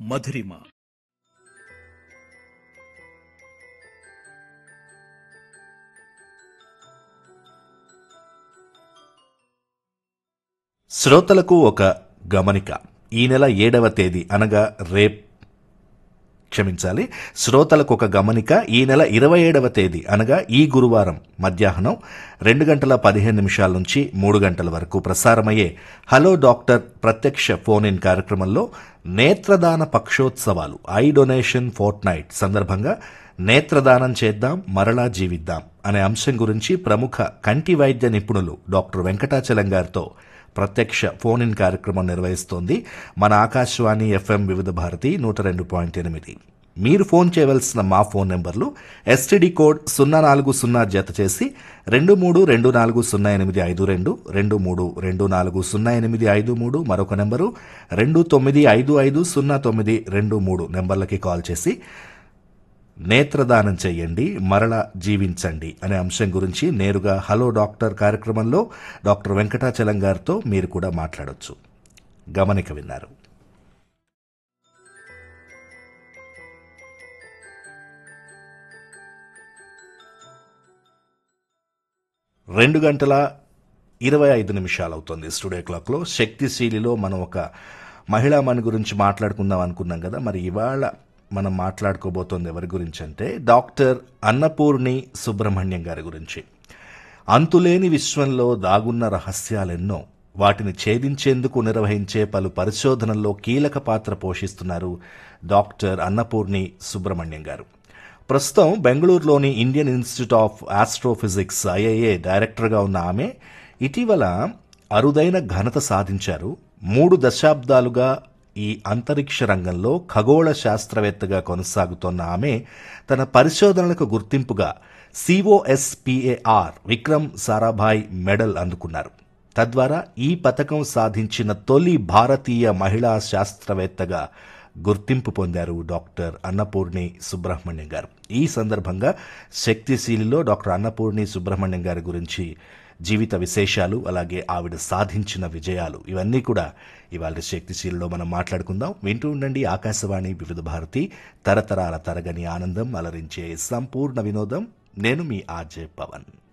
మధురిమ. శ్రోతలకు ఒక గమనిక. ఈ నెల 7వ తేదీ అనగా శ్రోతలకు ఒక గమనిక. ఈ నెల 27వ తేదీ అనగా ఈ గురువారం మధ్యాహ్నం 2:15 నుంచి 3 గంటల వరకు ప్రసారమయ్యే హలో డాక్టర్ ప్రత్యక్ష ఫోన్ ఇన్ కార్యక్రమంలో నేత్రదాన పక్షోత్సవాలు ఐ డొనేషన్ ఫోర్ట్ నైట్ సందర్భంగా నేత్రదానం చేద్దాం మరలా జీవిద్దాం అనే అంశం గురించి ప్రముఖ కంటి వైద్య నిపుణులు డాక్టర్ వెంకటాచలం గారితో ప్రత్యక్ష ఫోన్ ఇన్ కార్యక్రమం నిర్వహిస్తోంది మన ఆకాశవాణి FM వివిధ భారతి 102.8. మీరు ఫోన్ చేయవలసిన మా ఫోన్ నెంబర్లు ఎస్టీడీ కోడ్ 040 జత చేసి 23240852, 23240853, మరొక నెంబరు 29550923 నెంబర్లకి కాల్ చేసి నేత్రదానం చెయ్యండి మరలా జీవించండి అనే అంశం గురించి నేరుగా హలో డాక్టర్ కార్యక్రమంలో డాక్టర్ వెంకటాచలం గారితో మీరు కూడా మాట్లాడొచ్చు. గమనిక విన్నారు. రెండు గంటల 25 నిమిషాలు అవుతుంది స్టూడియో క్లాక్లో. శక్తిశీలిలో మనం ఒక మహిళామణి గురించి మాట్లాడుకుందాం అనుకున్నాం కదా. మరి ఇవాళ మనం మాట్లాడుకోబోతోంది ఎవరి గురించి అంటే డాక్టర్ అన్నపూర్ణి సుబ్రహ్మణ్యం గారి గురించి. అంతులేని విశ్వంలో దాగున్న రహస్యాలెన్నో, వాటిని ఛేదించేందుకు నిర్వహించే పలు పరిశోధనల్లో కీలక పాత్ర పోషిస్తున్నారు డాక్టర్ అన్నపూర్ణి సుబ్రహ్మణ్యం గారు. ప్రస్తుతం బెంగళూరులోని Indian institute of astrophysics IIA డైరెక్టర్గా ఉన్న ఆమె ఇటీవల అరుదైన ఘనత సాధించారు. 3 దశాబ్దాలుగా ఈ అంతరిక్ష రంగంలో ఖగోళ శాస్త్రవేత్తగా కొనసాగుతోన్న ఆమె తన పరిశోధనలకు గుర్తింపుగా COSPAR విక్రమ్ సారాభాయ్ మెడల్ అందుకున్నారు. తద్వారా ఈ పథకం సాధించిన తొలి భారతీయ మహిళా శాస్త్రవేత్తగా గుర్తింపు పొందారు డాక్టర్ అన్నపూర్ణి సుబ్రహ్మణ్యం గారు. ఈ సందర్భంగా శక్తిశీలిలో డాక్టర్ అన్నపూర్ణి సుబ్రహ్మణ్యం గారి గురించి జీవిత విశేషాలు, అలాగే ఆవిడ సాధించిన విజయాలు, ఇవన్నీ కూడా ఇవాళ శక్తిశీలిలో మనం మాట్లాడుకుందాం. వింటూ ఉండండి ఆకాశవాణి వివిధ భారతి, తరతరాల తరగని ఆనందం, అలరించే సంపూర్ణ వినోదం. నేను మీ ఆర్జే పవన్.